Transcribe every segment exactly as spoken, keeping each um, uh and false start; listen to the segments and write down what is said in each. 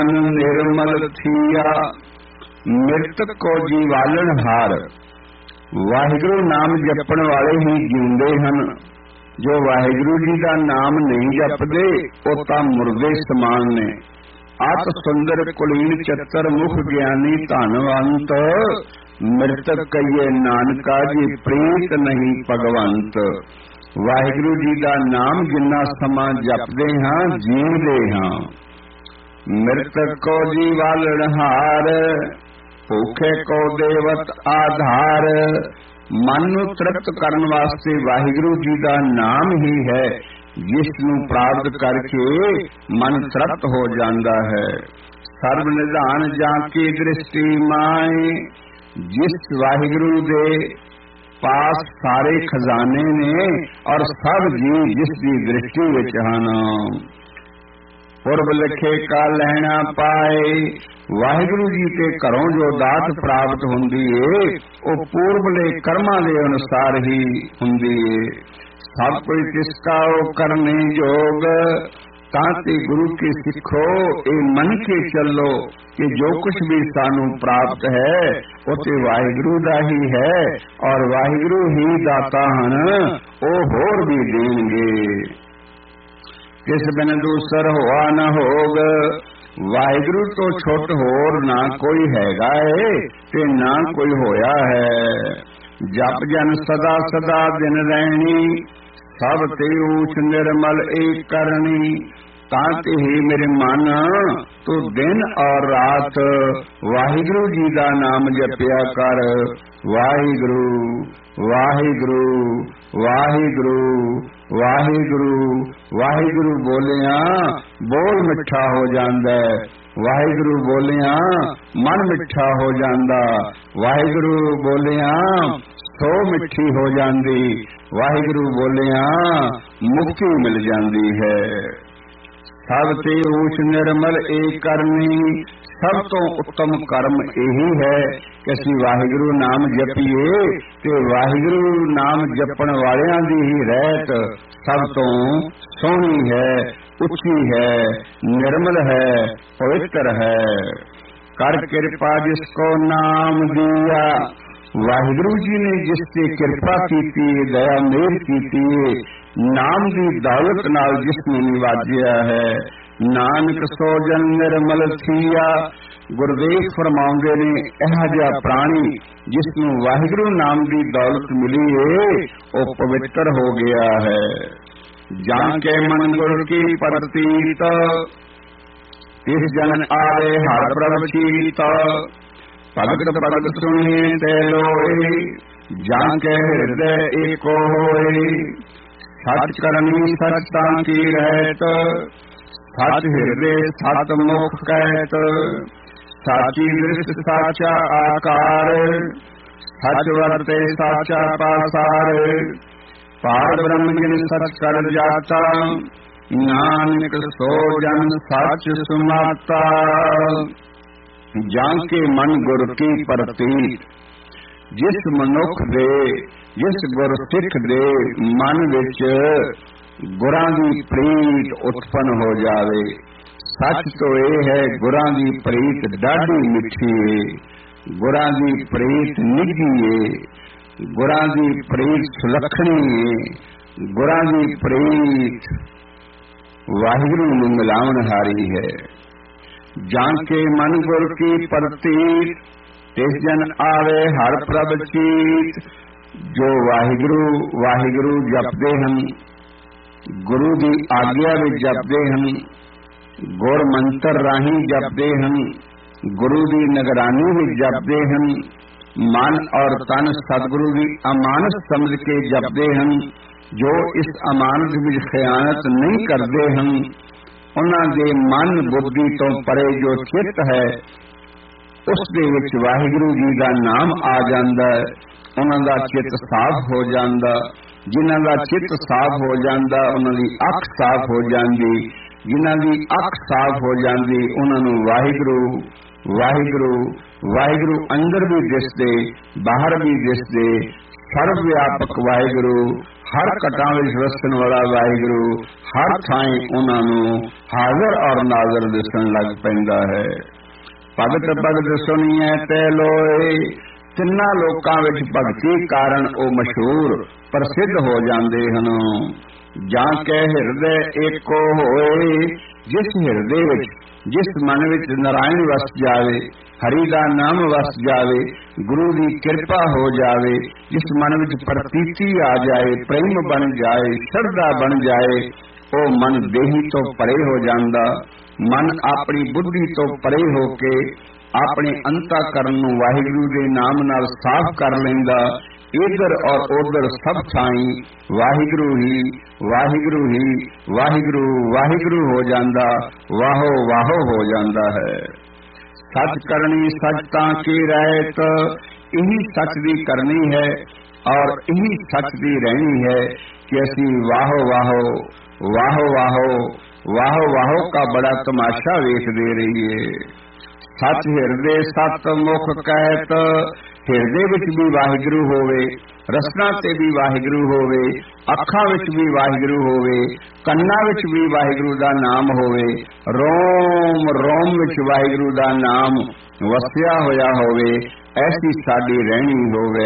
निर्मल थिया मृतक को जीवालन हार। वाहिगुरु नाम जपण वाले ही जिंदे हन, जो वाहिगुरु जी का नाम नहीं जपदे वो तां मुर्दे समान ने। अत सुंदर कुलीन चतर मुख ज्ञानी धनवंत, मृतक कहिए नानका जी प्रीत नहीं भगवंत। वाहिगुरु जी का नाम जिन्ना समा जपदे हाँ जीवदे हाँ। मृतक को जीवालन हार, भूखे को देवत आधार। मन नूं तृप्त करन वास्ते वाहिगुरु जी का नाम ही है, जिस नूं प्राप्त करके मन तृप्त हो जाता है। सर्व निधान जाकी दृष्टि माए, जिस वाहिगुरु दे पास सारे खजाने ने और सब जी जिस दी दृष्टि विच हन। पुरब लिखे का लहना पाए, वाहिगुरु जी के घरों जो दात प्राप्त हुंदी है वो पूर्वले कर्मां दे अनुसार ही हुंदी है। सब कोई किसका ओ करने जोग, तांते गुरु के सिखो ए मन के चलो कि जो कुछ भी सानू प्राप्त है वो ते वाहिगुरु दा ही है और वाहिगुरु ही दाता हन, ओ होर भी देंगे। किस बिन दूसर होआ न होग, वाहिगुरु तो छुट होर ना कोई हैगा है ते ना कोई होया है। जप जन सदा सदा दिन रहनी, सब ते ऊच निर्मल एक करनी। ताते ही मेरे मन तो दिन और रात वाहिगुरु जी का नाम जपिया कर। वाहिगुरु वाहिगुरु वाहिगुरु वाहिगुरु वाहिगुरु बोलिया बोल मिठा हो जांदा है। वाहिगुरु बोलिया मन मिठा हो जांदा। वाहिगुरु बोलिया सो मिठी हो जांदी। वाहिगुरु बोलिया मुक्ति मिल जांदी है। सब ते ऊच निर्मल एक करनी, सब तो उत्तम कर्म यही है कि असीं वाहिगुरु नाम जपीए ते वाहिगुरु नाम जपण वालियां दी ही रहत सब तो सोहनी है, उच्ची है, निर्मल है, पवित्र है। कर कृपा जिसको नाम दिया, वाहिगुरु जी ने जिससे कृपा की, दया मेहर की, नाम की दौलत नाल जिसने निवाजिया है। नानक सो जन निर्मल थिया, गुरदेव फरमाउंदे ने इहा जिहा प्राणी जिसनूं वाहिगुरु नाम की दौलत मिली है वो पवित्र हो गया है। जाके मन गुरु की प्रतीत, इस जन आवे हर प्रभ चीत। भगत भगत सुनिए ते लोए, जाके हृदय एको होए। सच करनी सचता की रहत, सच हृदय सत मुख कहत। साची दृष्ट साचा आकार, सच वर्ते साचा पासार। पार ब्रह्म जिन सच कर जाता, नानक सो जन सच सुनाता। जाके मन गुर की प्रतीत, जिस मनुख दे जिस गुर सिख दे मन विच गुरां दी प्रीत उत्पन्न हो जावे। सच तो यह है गुरां दी प्रीत डाढी मिठी है, गुरां दी प्रीत निघी है, गुरां दी प्रीत सुलखणी है, गुरां दी प्रीत वाहिगुरु नूं मिलावन हारी है। जाके मन गुर की प्रतीत, तिस जन आवे हर प्रभ चीत। जो वाहिगुरु वाहिगुरु जपदे हन, गुरु की आग्या विच जपदे हन, गुर मंत्र राही जपदे हन, गुरु की निगरानी विच जपदे हन, मन और तन सतगुरु की अमानत समझ के जपदे हन। जो इस अमानत विच खयानत नहीं करते हन, उन्हां दे मन बुद्धि तो परे जो चित्त है उस दे विच वाहिगुरु जी का नाम आ जांदा है। उन्हां दा चित्त साफ हो जांदा। जिन्हां दा चित्त साफ हो जांदा उन्हां दी अख साफ हो जांदी। जिन्हां दी अख साफ हो जांदी उन्हां नूं वाहिगुरु वाहिगुरु वाहिगुरु अंदर भी दिसदे, बाहर भी दिसदे, ਸਰਵ ਵਿਆਪਕ ਵਾਹਿਗੁਰੂ, ਹਰ ਘਟਾਂ ਵਿੱਚ ਵਸਣ ਵਾਲਾ ਵਾਹਿਗੁਰੂ ਹਰ ਥਾਂ ਉਹਨਾਂ ਨੂੰ ਹਾਜ਼ਰ ਔਰ ਨਾਜ਼ਰ ਦਿਸਣ ਲੱਗ ਪੈਂਦਾ ਹੈ। ਭਗਤ ਭਗਤ ਸੁਣੀਐ ਤੈ ਲੋਏ, ਤਿੰਨਾਂ ਲੋਕਾਂ ਵਿੱਚ ਭਗਤੀ ਕਾਰਨ ਉਹ ਮਸ਼ਹੂਰ ਪ੍ਰਸਿੱਧ ਹੋ ਜਾਂਦੇ ਹਨ। ਜਾਂ ਕਹਿ ਹਿਰਦੇ ਏਕੋ ਹੋਏ, ਜਿਸ ਹਿਰਦੇ ਵਿੱਚ ਜਿਸ ਮਨ ਵਿੱਚ ਨਾਰਾਇਣ ਵਸ ਜਾਵੇ, ਹਰੀ ਦਾ ਨਾਮ ਵਸ ਜਾਵੇ, ਗੁਰੂ ਦੀ ਕਿਰਪਾ ਹੋ ਜਾਵੇ, ਜਿਸ ਮਨ ਵਿੱਚ ਪ੍ਰਤੀਤੀ ਆ ਜਾਏ, ਪ੍ਰੇਮ ਬਣ ਜਾਏ, ਸ਼ਰਧਾ ਬਣ ਜਾਏ, ਉਹ ਮਨ ਦੇਹੀ ਤੋਂ ਪਰੇ ਹੋ ਜਾਂਦਾ। ਮਨ ਆਪਣੀ ਬੁੱਧੀ ਤੋਂ ਪਰੇ ਹੋ ਕੇ ਆਪਣੇ ਅੰਤःਕਰਨ ਨੂੰ ਵਾਹਿਗੁਰੂ ਦੇ ਨਾਮ ਨਾਲ ਸਾਫ਼ ਕਰ ਲੈਂਦਾ। ਇਧਰ ਔਰ ਉਧਰ ਸਭ ਥਾਈਂ ਵਾਹਿਗੁਰੂ ਹੀ ਵਾਹਿਗੁਰੂ ਹੀ ਵਾਹਿਗੁਰੂ ਵਾਹਿਗੁਰੂ ਹੋ ਜਾਂਦਾ, ਵਾਹੋ ਵਾਹੋ ਹੋ ਜਾਂਦਾ ਹੈ। ਸੱਚ ਕਰਨੀ ਸੱਚ ਤਾਂ ਕੀ ਰਹਿਤ, ਇਹੀ ਸੱਚ ਦੀ ਕਰਨੀ ਹੈ ਔਰ ਇਹੀ ਸੱਚ ਦੀ ਰਹਿਣੀ ਹੈ ਕਿ ਅਸੀਂ ਵਾਹੋ ਵਾਹੋ ਵਾਹੋ ਵਾਹੋ ਵਾਹੋ ਵਾਹੋ ਕਾ ਬੜਾ ਤਮਾਸ਼ਾ ਵੇਖਦੇ ਰਹੀਏ। ਸੱਚ ਹਿਰਦੇ ਸਤ ਮੁਖ ਕਹਿਤ, ਹਿਰਦੇ ਵਿੱਚ ਵੀ ਵਾਹਿਗੁਰੂ ਹੋਵੇ, ਰਸਨਾ ਤੇ ਵੀ ਵਾਹਿਗੁਰੂ ਹੋਵੇ, ਅੱਖਾਂ ਵਿੱਚ ਵੀ ਵਾਹਿਗੁਰੂ ਹੋਵੇ, ਕੰਨਾਂ ਵਿੱਚ ਵੀ ਵਾਹਿਗੁਰੂ ਦਾ ਨਾਮ ਹੋਵੇ, ਰੋਮ ਰੋਮ ਵਿੱਚ ਵਾਹਿਗੁਰੂ ਦਾ ਨਾਮ ਵਸਿਆ ਹੋਇਆ ਹੋਵੇ, ਐਸੀ ਸਾਡੀ ਰਹਿਣੀ ਹੋਵੇ।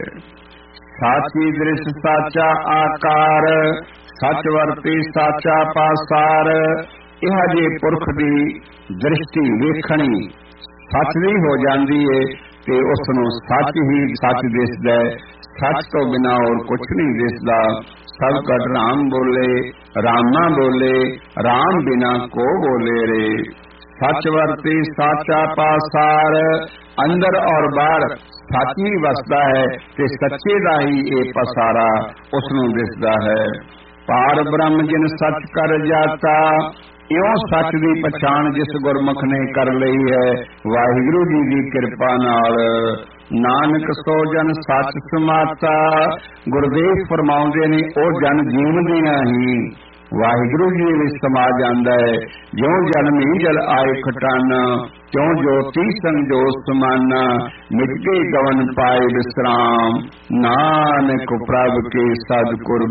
ਸਾਚੀ ਦ੍ਰਿਸ਼ ਸਾਚਾ ਆਕਾਰ, ਸੱਚ ਵਰਤੀ ਸਾਚਾ ਪਾਸਾਰ, ਇਹ ਜੇ ਪੁਰਖ ਦੀ ਦ੍ਰਿਸ਼ਟੀ ਵੇਖਣੀ ਸੱਚ ਦੀ ਹੋ ਜਾਂਦੀ ਏ ਤੇ ਉਸ ਨੂੰ ਸੱਚ ਹੀ ਸੱਚ ਦਿਸਦਾ ਹੈ। ਸੱਚ ਤੋਂ ਬਿਨਾਂ ਹੋਰ ਕੁਛ ਨਹੀਂ ਦਿਸਦਾ। ਸਭ ਕਟ ਰਾਮ ਬੋਲੇ, ਰਾਮਾ ਬੋਲੇ, ਰਾਮ ਬਿਨਾ ਕੋ ਬੋਲੇ ਰੇ। ਸੱਚ ਵਰਤੀ ਸਾਚਾ ਪਾਸਾਰ, ਅੰਦਰ ਔਰ ਬਾਹਰ ਸੱਚ ਹੀ ਵਸਦਾ ਹੈ ਤੇ ਸੱਚੇ ਦਾ ਹੀ ਇਹ ਪਸਾਰਾ ਉਸ ਨੂੰ ਦਿਸਦਾ ਹੈ। ਪਾਰ ਬ੍ਰਹਮ ਜਿਨ ਸੱਚ ਕਰ ਜਾਤਾ, ਇਉਂ ਸੱਚ ਦੀ ਪਛਾਣ ਜਿਸ ਗੁਰਮੁਖ ਨੇ ਕਰ ਲਈ ਹੈ ਵਾਹਿਗੁਰੂ ਜੀ ਦੀ ਕਿਰਪਾ ਨਾਲ। ਨਾਨਕ ਸੋ ਜਨ ਸੱਚ ਸਮਾਤਾ, ਗੁਰਦੇਵ ਫਰਮਾਉਂਦੇ ਨੇ ਉਹ ਜਨ ਜੀਵਦਿਆਂ ਹੀ ਵਾਹਿਗੁਰੂ ਜੀ ਵਿੱਚ ਸਮਾ ਜਾਂਦਾ ਹੈ। ਜਿਉਂ ਜਲ ਮੀਂਹ ਜਲ ਆਏ ਖਟਾਨਾ, ਕਿਉਂ ਜੋਤੀ ਸੰਜੋ ਸਮਾਨਾ, ਮਿਟ ਕੇ ਗਵਨ ਪਾਏ ਵਿਸਰਾਮ, ਨਾਨਕ ਪ੍ਰਭ ਕੇ ਸਤਿਗੁਰ